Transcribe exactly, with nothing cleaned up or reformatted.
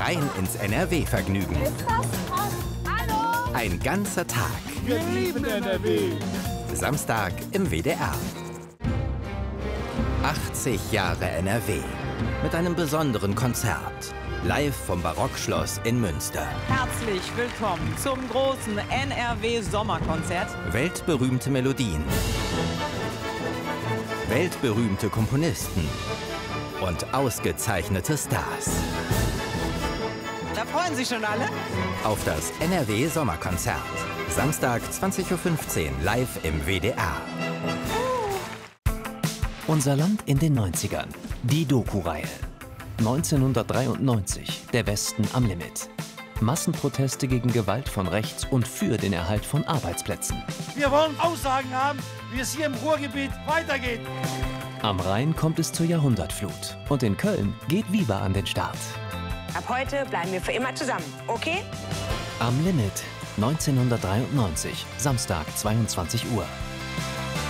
Rein ins N R W-Vergnügen. Hallo! Ein ganzer Tag. Wir lieben N R W. Samstag im W D R. achtzig Jahre N R W. Mit einem besonderen Konzert. Live vom Barockschloss in Münster. Herzlich willkommen zum großen N R W-Sommerkonzert. Weltberühmte Melodien. Weltberühmte Komponisten. Und ausgezeichnete Stars. Da freuen sich schon alle. Auf das N R W-Sommerkonzert. Samstag zwanzig Uhr fünfzehn live im W D R. Unser Land in den neunzigern. Die Doku-Reihe. neunzehnhundertdreiundneunzig. Der Westen am Limit. Massenproteste gegen Gewalt von rechts und für den Erhalt von Arbeitsplätzen. Wir wollen Aussagen haben, wie es hier im Ruhrgebiet weitergeht. Am Rhein kommt es zur Jahrhundertflut. Und in Köln geht Viva an den Start. Ab heute bleiben wir für immer zusammen, okay? Am Limit. neunzehnhundertdreiundneunzig. Samstag, zweiundzwanzig Uhr.